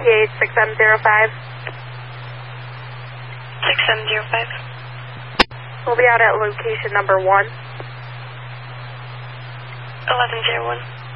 ETA 6705. 6705. We'll be out at location number 1. 1101.